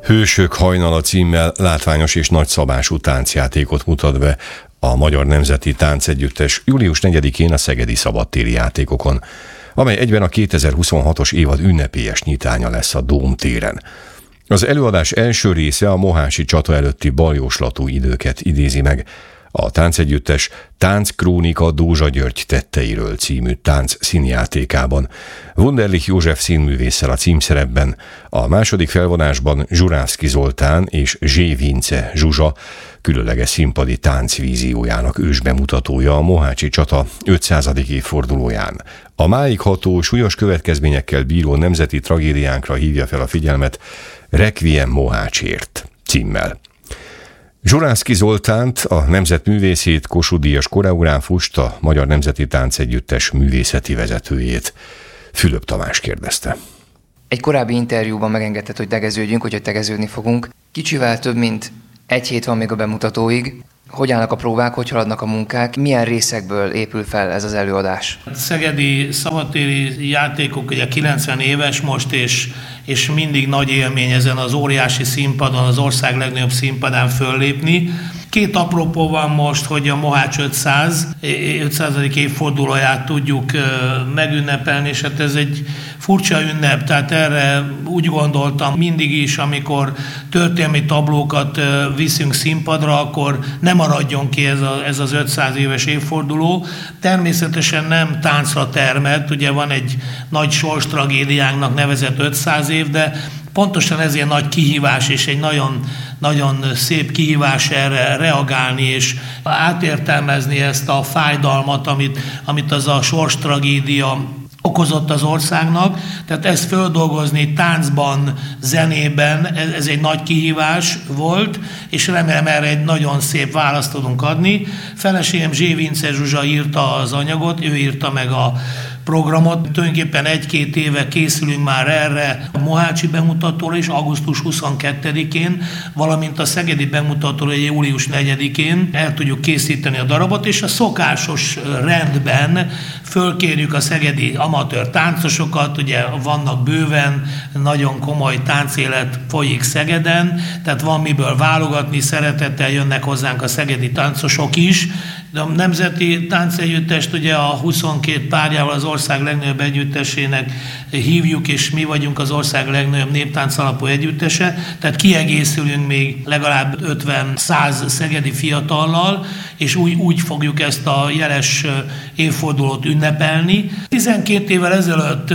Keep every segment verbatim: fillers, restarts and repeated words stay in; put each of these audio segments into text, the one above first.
Hősök hajnala címmel látványos és nagyszabású táncjátékot mutat be a Magyar Nemzeti Táncegyüttes július negyedikén a Szegedi Szabadtéri Játékokon, amely egyben a kétezer-huszonhatos évad ünnepélyes nyitánya lesz a Dóm téren. Az előadás első része a mohácsi csata előtti baljóslatú időket idézi meg. A táncegyüttes Tánckrónika Dózsa György tetteiről című tánc színjátékában. Wunderlich József színművésszel a címszerepben, a második felvonásban Zsurávszky Zoltán és Zsé Vince Zsuzsa különleges színpadi táncvíziójának ősbemutatója a mohácsi csata ötszázadik évfordulóján. A máig ható, súlyos következményekkel bíró nemzeti tragédiánkra hívja fel a figyelmet Requiem Mohácsért címmel. Zsurávszky Zoltánt, a nemzetművészét, Kossuth-díjas koreográfust, a Magyar Nemzeti Táncegyüttes művészeti vezetőjét Fülöp Tamás kérdezte. Egy korábbi interjúban megengedted, hogy tegeződjünk, hogy tegeződni fogunk. Kicsivel több mint egy hét van még a bemutatóig. Hogy állnak a próbák, hogy haladnak a munkák? Milyen részekből épül fel ez az előadás? A Szegedi Szabadtéri Játékok ugye kilencven éves most, és, és mindig nagy élmény ezen az óriási színpadon, az ország legnagyobb színpadán föllépni. Két apropó van most, hogy a Mohács ötszáz, ötszázadik évfordulóját tudjuk megünnepelni, és hát ez egy furcsa ünnep, tehát erre úgy gondoltam mindig is, amikor történelmi tablókat viszünk színpadra, akkor nem maradjon ki ez, a, ez az ötszáz éves évforduló. Természetesen nem táncra termett, ugye van egy nagy sorstragédiánknak nevezett ötszáz év, de pontosan ezért nagy kihívás, és egy nagyon, nagyon szép kihívás erre reagálni, és átértelmezni ezt a fájdalmat, amit, amit az a sorstragédia okozott az országnak, tehát ezt földolgozni táncban, zenében, ez, ez egy nagy kihívás volt, és remélem erre egy nagyon szép választ tudunk adni. Feleségem Zsé Vince Zsuzsa írta az anyagot, ő írta meg a programot. Tulajdonképpen egy-két éve készülünk már erre a mohácsi bemutatóra is, augusztus huszonkettedikén, valamint a szegedi bemutatóra július negyedikén el tudjuk készíteni a darabot, és a szokásos rendben fölkérjük a szegedi amatőr táncosokat, ugye vannak bőven, nagyon komoly táncélet folyik Szegeden, tehát van miből válogatni, szeretettel jönnek hozzánk a szegedi táncosok is, de a Nemzeti Táncegyüttest ugye a huszonkét párjával az ország legnagyobb együttesének hívjuk, és mi vagyunk az ország legnagyobb néptánc alapú együttese, tehát kiegészülünk még legalább ötven-száz szegedi fiatallal, és úgy, úgy fogjuk ezt a jeles évfordulót ünnepelni. tizenkét évvel ezelőtt,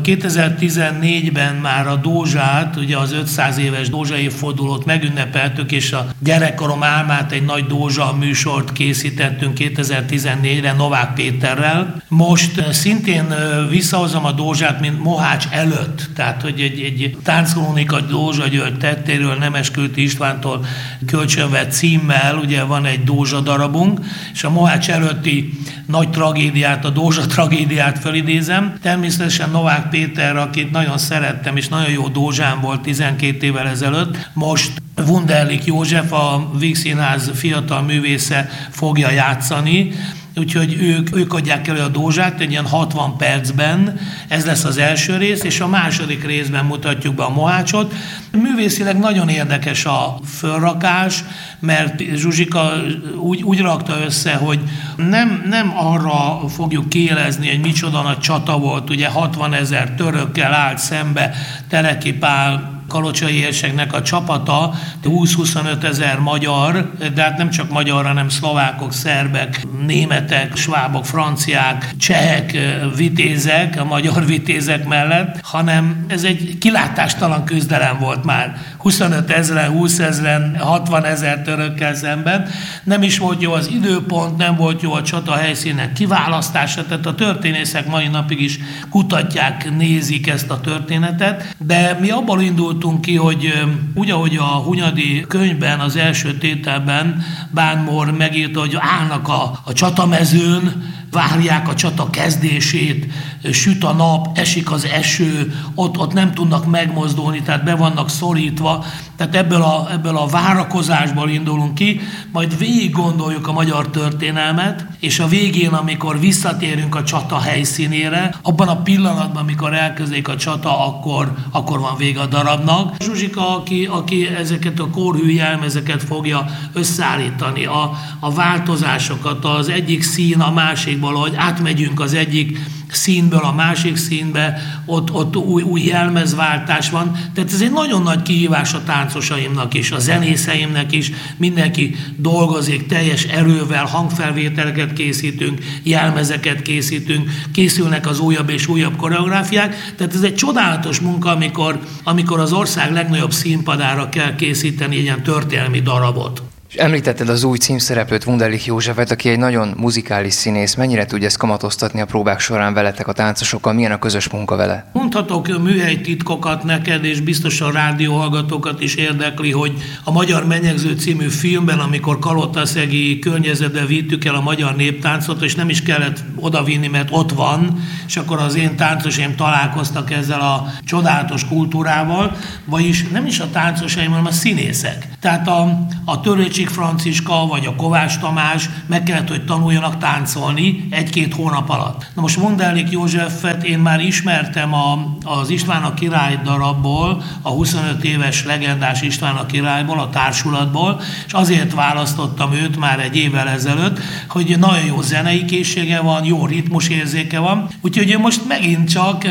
kétezer-tizennégyben már a Dózsát, ugye az ötszáz éves Dózsa évfordulót megünnepeltük, és a gyerekkorom álmát, egy nagy Dózsa műsort készítettünk kétezer-tizennégyre Novák Péterrel. Most szintén visszahozom a Dózsát, mint Mohács előtt, tehát hogy egy, egy Tánckrónika Dózsa György tettéről Nemeskülti Istvántól kölcsönvett címmel, ugye van egy Dózsa darabunk, és a Mohács előtti nagy tragédiát, a Dózsa tragédiát felidézem. Természetesen Novák Péter, akit nagyon szerettem, és nagyon jó Dózsám volt tizenkét évvel ezelőtt, most Wunderlich József, a Víg Színház fiatal művésze fogja játszani, úgyhogy ők, ők adják elő a Dózsát egy ilyen hatvan percben, ez lesz az első rész, és a második részben mutatjuk be a Mohácsot. Művészileg nagyon érdekes a fölrakás, mert Zsuzsika úgy, úgy rakta össze, hogy nem, nem arra fogjuk kielezni, hogy micsoda nagy csata volt, ugye hatvanezer törökkel állt szembe Teleki Pál kalocsai érseknek a csapata, húsz-huszonöt ezer magyar, de hát nem csak magyar, hanem szlovákok, szerbek, németek, svábok, franciák, csehek, vitézek, a magyar vitézek mellett, hanem ez egy kilátástalan küzdelem volt már. huszonöt ezeren, húsz ezeren, hatvan ezer törökkel szemben. Nem is volt jó az időpont, nem volt jó a csata helyszínek kiválasztása, tehát a történészek mai napig is kutatják, nézik ezt a történetet, de mi abból indultunk ki, hogy úgy, ahogy a Hunyadi könyvben, az első tételben Bán Mór megírta, hogy állnak a, a csatamezőn, várják a csata kezdését, süt a nap, esik az eső, ott, ott nem tudnak megmozdulni, tehát be vannak szorítva. Tehát ebből a, ebből a várakozásból indulunk ki, majd végig gondoljuk a magyar történelmet, és a végén, amikor visszatérünk a csata helyszínére, abban a pillanatban, amikor elkezdődik a csata, akkor, akkor van vége a darabnak. Zsuzsika, aki, aki ezeket a kórhű jelmezeket fogja összeállítani, a, a változásokat, az egyik szín a másikból, hogy átmegyünk az egyik színből a másik színbe, ott, ott új, új jelmezváltás van. Tehát ez egy nagyon nagy kihívás a táncosaimnak is, a zenészeimnek is. Mindenki dolgozik teljes erővel, hangfelvételeket készítünk, jelmezeket készítünk, készülnek az újabb és újabb koreográfiák. Tehát ez egy csodálatos munka, amikor, amikor az ország legnagyobb színpadára kell készíteni egy ilyen történelmi darabot. És említetted az új címszereplőt, Wunderlich Józsefet, aki egy nagyon muzikális színész. Mennyire tudja ezt kamatoztatni a próbák során veletek, a táncosokkal? Milyen a közös munka vele? Mondhatok műhely titkokat neked, és biztos a rádióhallgatókat is érdekli, hogy a Magyar Menyegző című filmben, amikor kalotaszegi környezetbe vittük el a magyar néptáncot, és nem is kellett odavinni, mert ott van, és akkor az én táncosaim találkoztak ezzel a csodálatos kultúrával, vagyis nem is a táncosaim, hanem a színészek. Tehát a, a Törőcsik Franciska vagy a Kovács Tamás meg kellett, hogy tanuljanak táncolni egy-két hónap alatt. Na most Wunderlich Józsefet én már ismertem a, az István a király darabból, a huszonöt éves legendás István a királyból, a társulatból, és azért választottam őt már egy évvel ezelőtt, hogy nagyon jó zenei készsége van, jó ritmusérzéke van, úgyhogy ő most megint csak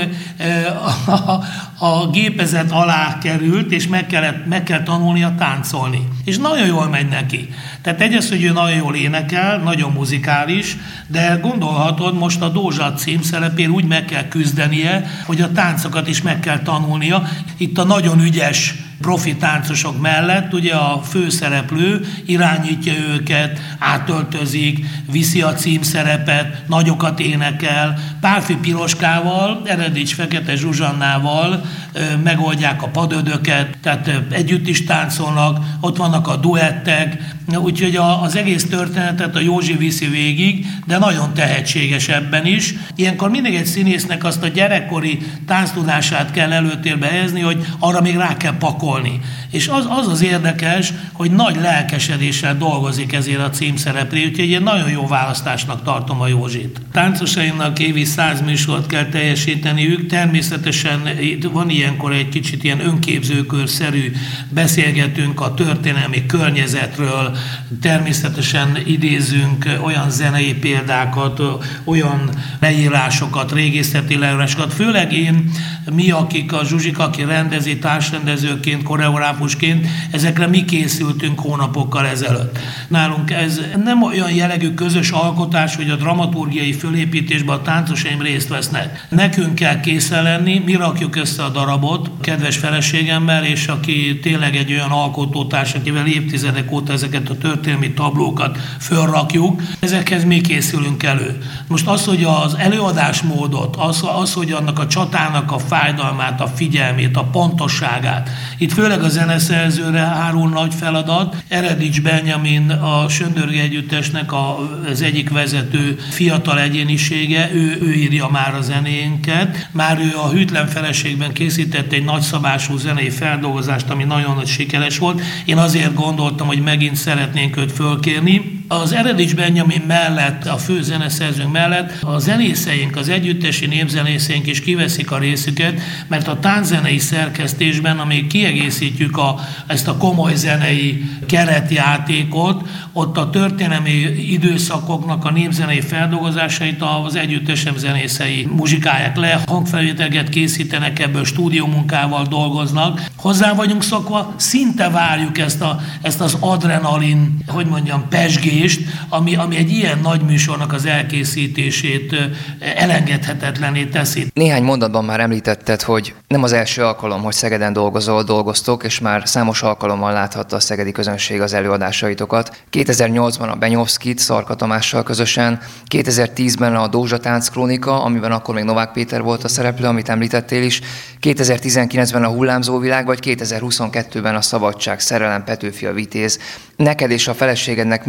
a, a, a gépezet alá került, és meg, kellett, meg kell tanulnia táncolni. És nagyon jól megy neki. Tehát egyrészt, hogy ő nagyon jól énekel, nagyon muzikális, de gondolhatod, most a Dózsa címszerepén úgy meg kell küzdenie, hogy a táncokat is meg kell tanulnia. Itt a nagyon ügyes profi táncosok mellett ugye a főszereplő irányítja őket, átöltözik, viszi a címszerepet, nagyokat énekel, Pálffy Piroskával, Eredécs Fekete Zsuzsannával ö, megoldják a padödöket, tehát ö, együtt is táncolnak, ott vannak a duettek, úgyhogy a, az egész történetet a Józsi viszi végig, de nagyon tehetséges ebben is. Ilyenkor mindig egy színésznek azt a gyerekkori tánctudását kell előtérbe helyezni, hogy arra még rá kell pakolni. És az az, az érdekes, hogy nagy lelkesedéssel dolgozik ezért a címszereplő, úgyhogy én nagyon jó választásnak tartom a Józsit. Táncosaimnak évi száz műsort kell teljesíteniük, természetesen van ilyenkor egy kicsit ilyen önképzőkörszerű beszélgetünk a történelmi környezetről, természetesen idézünk olyan zenei példákat, olyan leírásokat, régészeti leírásokat, főleg én, mi, akik a Zsuzsika, aki rendezi társrendezőként, koreográfusként, ezekre mi készültünk hónapokkal ezelőtt. Nálunk ez nem olyan jellegű közös alkotás, hogy a dramaturgiai fölépítésben a táncosaim részt vesznek. Nekünk kell készen lenni, mi rakjuk össze a darabot, kedves feleségemmel, és aki tényleg egy olyan alkotótárs, akivel évtizedek óta ezeket a történelmi tablókat fölrakjuk, ezekhez mi készülünk elő. Most az, hogy az előadásmódot, az, az, hogy annak a csatának a fájdalmát, a figyelmét, a pontosságát, itt főleg a zeneszerzőre hárul nagy feladat. Eredécs Benjamin, a Söndörgő Együttesnek a, az egyik vezető fiatal egyénisége, ő, ő írja már a zenénket. Már ő a Hűtlen feleségben készített egy nagyszabású zenei feldolgozást, ami nagyon nagy sikeres volt. Én azért gondoltam, hogy megint szeretnénk őt fölkérni. Az Eredécs Benjamin mellett, a fő zeneszerzőnk mellett a zenészeink, az együttesi népzenészeink is kiveszik a részüket, mert a tánczenei szerkesztésben, amíg kiegészítjük a, ezt a komoly zenei keretjátékot, ott a történelmi időszakoknak a népzenei feldolgozásait az együttesem zenészei muzsikálják le, hangfelvételeket készítenek, ebből stúdiómunkával dolgoznak. Hozzá vagyunk szokva, szinte várjuk ezt, a, ezt az adrenalin, hogy mondjam, pezsgést, ami, ami egy ilyen nagy műsornak az elkészítését elengedhetetlené teszi. Néhány mondatban már említetted, hogy nem az első alkalom, hogy Szegeden dolgozol, dolgoztok, és már számos alkalommal láthatta a szegedi közönség az előadásaitokat. kétezer-nyolcban a Benyovszkit Szarka Tamással közösen, kétezer-tízben a Dózsa Tánckrónika, amiben akkor még Novák Péter volt a szereplő, amit említettél is, kétezer-tizenkilencben a Hullámzó világ, vagy kétezer-huszonkettőben a Szabadság, Szerelem, Petőfi a Vitéz. Neked és a feleségednek mitől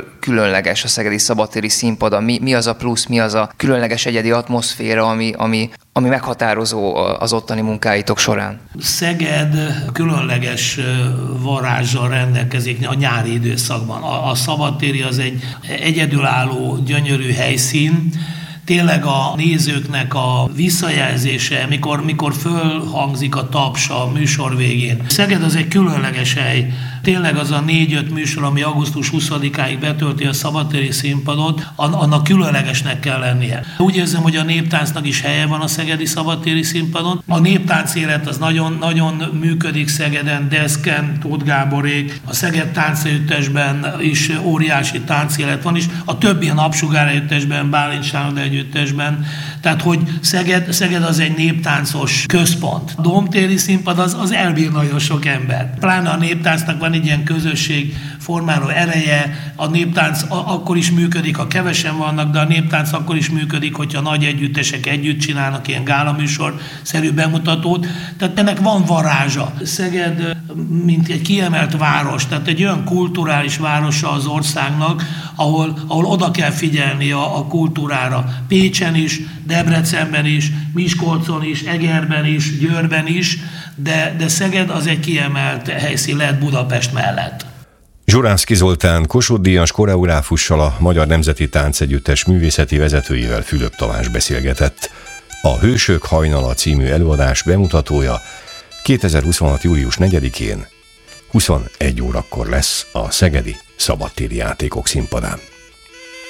különleges a szegedi szabadtéri színpad? Mi, mi az a plusz, mi az a különleges egyedi atmoszféra, ami, ami, ami meghatározó az ottani munkáitok során? Szeged különleges varázssal rendelkezik a nyári időszakban. A, a szabadtéri az egy egyedülálló, gyönyörű helyszín. Tényleg a nézőknek a visszajelzése, mikor, mikor fölhangzik a taps a műsor végén. Szeged az egy különleges hely. Tényleg az a négy-öt műsor, ami augusztus huszadikáig betölti a szabadtéri színpadot, annak különlegesnek kell lennie. Úgy érzem, hogy a néptáncnak is helye van a szegedi szabadtéri színpadon. A néptánc élet az nagyon, nagyon működik Szegeden, Deszken, Tóth Gáborék, a Szeged táncegyüttesben is óriási táncélet van, és a többi a Napsugár együttesben, Bálint Sándor együttesben. Tehát, hogy Szeged, Szeged az egy néptáncos központ. A Domtéri színpad az, az elbír nagyon sok ember. Pláne a néptáncnak van egy ilyen közösség formáló ereje, a néptánc akkor is működik, ha kevesen vannak, de a néptánc akkor is működik, hogyha nagy együttesek együtt csinálnak ilyen gálaműsor-szerű bemutatót. Tehát ennek van varázsa. Szeged, mint egy kiemelt város, tehát egy olyan kulturális városa az országnak, ahol, ahol oda kell figyelni a, a kultúrára. Pécsen is, Debrecenben is, Miskolcon is, Egerben is, Győrben is, de, de Szeged az egy kiemelt helyszín lehet Budapest mellett. Zsuránszky Zoltán Kossuth-díjas koreográfussal, a Magyar Nemzeti Táncegyüttes művészeti vezetőjével Fülöp Tamás beszélgetett. A Hősök hajnala című előadás bemutatója kétezer-huszonhat. július negyedikén huszonegy órakor lesz a Szegedi Szabadtéri Játékok színpadán.